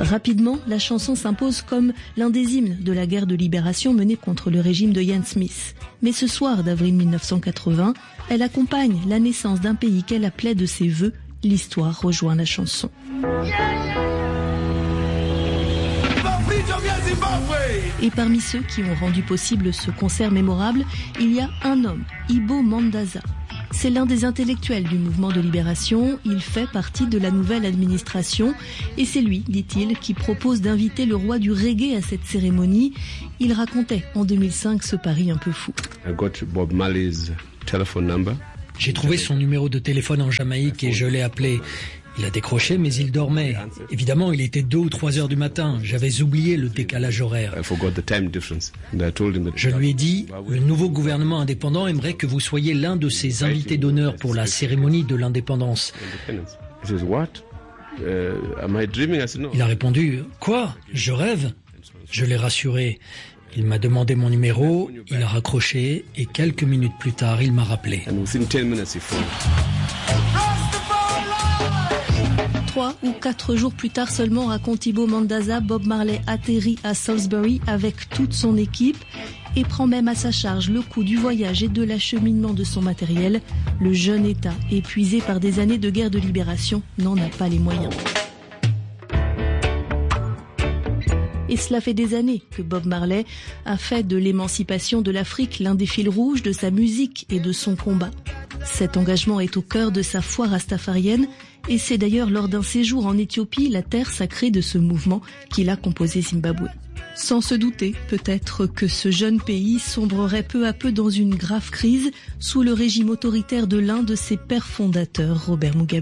Rapidement, la chanson s'impose comme l'un des hymnes de la guerre de libération menée contre le régime de Ian Smith. Mais ce soir d'avril 1980, elle accompagne la naissance d'un pays qu'elle appelait de ses vœux. L'histoire rejoint la chanson. Et parmi ceux qui ont rendu possible ce concert mémorable, il y a un homme, Ibo Mandaza. C'est l'un des intellectuels du mouvement de libération, il fait partie de la nouvelle administration et c'est lui, dit-il, qui propose d'inviter le roi du reggae à cette cérémonie. Il racontait en 2005 ce pari un peu fou. J'ai trouvé son numéro de téléphone en Jamaïque et je l'ai appelé. Il a décroché, mais il dormait. Évidemment, il était 2 ou 3 heures du matin. J'avais oublié le décalage horaire. Je lui ai dit, le nouveau gouvernement indépendant aimerait que vous soyez l'un de ses invités d'honneur pour la cérémonie de l'indépendance. Il a répondu, quoi ? Je rêve ? Je l'ai rassuré. Il m'a demandé mon numéro, il a raccroché et quelques minutes plus tard, il m'a rappelé. 3 ou 4 jours plus tard seulement, raconte Ibo Mandaza, Bob Marley atterrit à Salisbury avec toute son équipe et prend même à sa charge le coût du voyage et de l'acheminement de son matériel. Le jeune État, épuisé par des années de guerre de libération, n'en a pas les moyens. Et cela fait des années que Bob Marley a fait de l'émancipation de l'Afrique l'un des fils rouges de sa musique et de son combat. Cet engagement est au cœur de sa foi rastafarienne et c'est d'ailleurs lors d'un séjour en Éthiopie, la terre sacrée de ce mouvement, qu'il a composé Zimbabwe. Sans se douter, peut-être que ce jeune pays sombrerait peu à peu dans une grave crise sous le régime autoritaire de l'un de ses pères fondateurs, Robert Mugabe.